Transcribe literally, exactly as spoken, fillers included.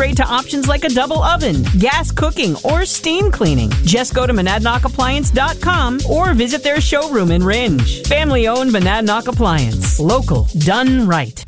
upgrade to options like a double oven, gas cooking, or steam cleaning. Just go to monadnock appliance dot com or visit their showroom in Ringe. Family-owned Monadnock Appliance. Local. Done right.